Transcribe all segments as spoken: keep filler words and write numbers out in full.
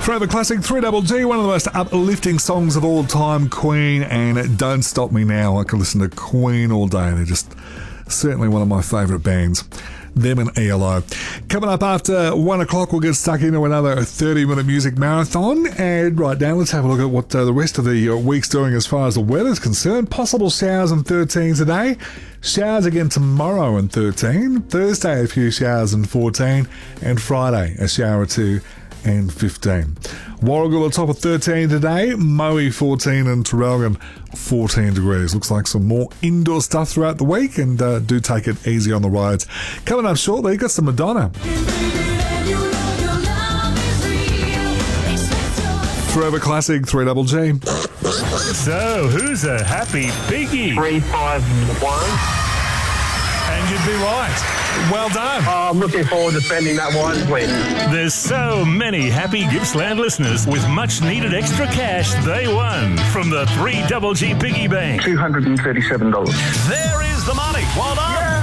Forever Classic, three Double G, one of the most uplifting songs of all time, Queen, and Don't Stop Me Now. I could listen to Queen all day. They're just certainly one of my favourite bands. Them and E L O. Coming up after one o'clock, we'll get stuck into another thirty-minute music marathon. And right now, let's have a look at what uh, the rest of the uh, week's doing as far as the weather's concerned. Possible showers and thirteen today. Showers again tomorrow and thirteen. Thursday, a few showers and fourteen. And Friday, a shower or two and fifteen. Warragul at top of thirteen today, Moe fourteen and Traralgon fourteen degrees. Looks like some more indoor stuff throughout the week, and uh, do take it easy on the roads. Coming up shortly, got some Madonna. Forever Classic, three Double G. So, who's a happy piggy? Three, five, one. And you'd be right. Well done. Oh, I'm looking forward to spending that wisely. There's so many happy Gippsland listeners with much needed extra cash they won from the three Double G Piggy Bank. two hundred thirty-seven dollars. There is the money. Well done.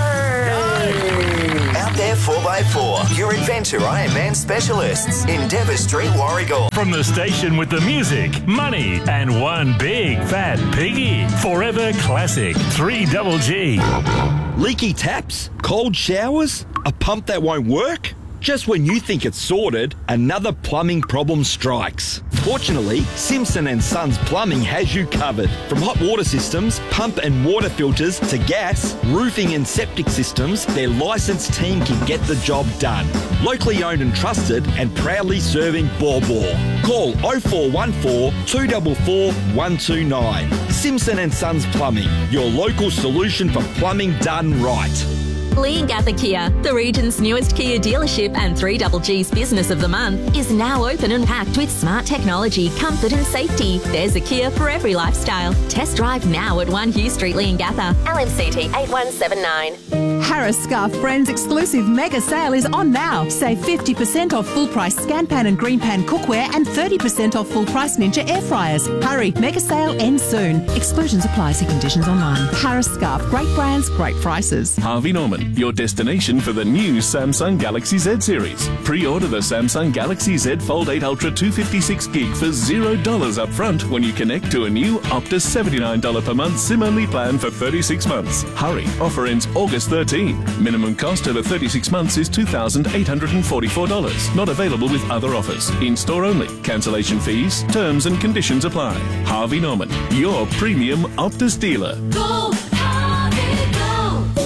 Out there four by four, your Adventure Ironman specialists in Dever Street, Warragul. From the station with the music, money, and one big fat piggy. Forever Classic, three Double G. Leaky taps? Cold showers? A pump that won't work? Just when you think it's sorted, another plumbing problem strikes. Fortunately, Simpson and Sons Plumbing has you covered. From hot water systems, pump and water filters to gas, roofing and septic systems, their licensed team can get the job done. Locally owned and trusted, and proudly serving Baw Baw. Call oh four one four, two four four, one two nine. Simpson and Sons Plumbing, your local solution for plumbing done right. Leongatha Kia, the region's newest Kia dealership and three Double G's Business of the Month, is now open and packed with smart technology, comfort and safety. There's a Kia for every lifestyle. Test drive now at one Hugh Street, Leongatha. L M C T eight one seven nine. Harris Scarf Friends exclusive mega sale is on now. Save fifty percent off full price Scan Pan and Green Pan cookware and thirty percent off full price Ninja air fryers. Hurry, mega sale ends soon. Exclusions apply. See conditions online. Harris Scarf, great brands, great prices. Harvey Norman, your destination for the new Samsung Galaxy Z series. Pre-order the Samsung Galaxy Z Fold eight Ultra two fifty-six gig for zero dollars up front when you connect to a new Optus seventy-nine dollars per month SIM-only plan for thirty-six months. Hurry, offer ends August thirteenth. Minimum cost over thirty-six months is two thousand eight hundred forty-four dollars. Not available with other offers. In-store only. Cancellation fees, terms and conditions apply. Harvey Norman, your premium Optus dealer. Go, Harvey, go!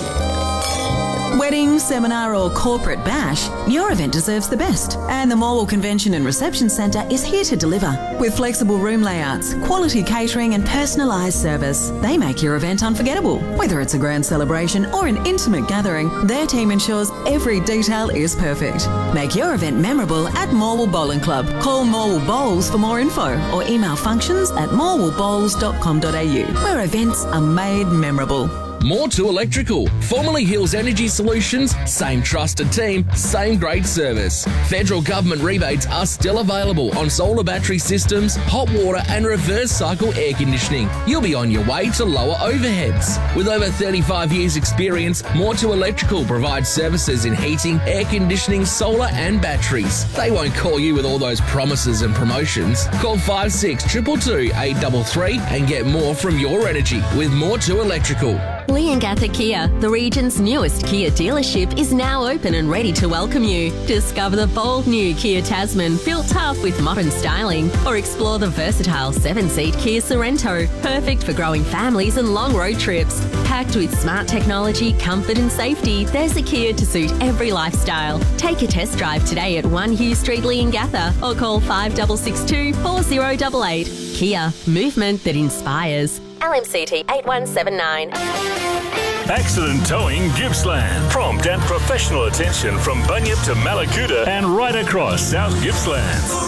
Wedding, seminar or corporate bash, your event deserves the best. And the Morwell Convention and Reception Centre is here to deliver. With flexible room layouts, quality catering and personalised service, they make your event unforgettable. Whether it's a grand celebration or an intimate gathering, their team ensures every detail is perfect. Make your event memorable at Morwell Bowling Club. Call Morwell Bowls for more info or email functions at morwell bowls dot com dot a u, where events are made memorable. More to Electrical. Formerly Hills Energy Solutions, same trusted team, same great service. Federal government rebates are still available on solar battery systems, hot water and reverse cycle air conditioning. You'll be on your way to lower overheads. With over thirty-five years experience, More to Electrical provides services in heating, air conditioning, solar and batteries. They won't call you with all those promises and promotions. Call five six two two two, eight three three and get more from your energy with More to Electrical. Leongatha Kia, the region's newest Kia dealership, is now open and ready to welcome you. Discover the bold new Kia Tasman, built tough with modern styling, or explore the versatile seven-seat Kia Sorrento, perfect for growing families and long road trips. Packed with smart technology, comfort and safety, there's a Kia to suit every lifestyle. Take a test drive today at one Hugh Street, Leongatha, or call five six six two, four zero eight eight. Kia, movement that inspires. L M C T eight one seven nine. Accident Towing Gippsland. Prompt and professional attention from Bunyip to Malakuta and right across South Gippsland.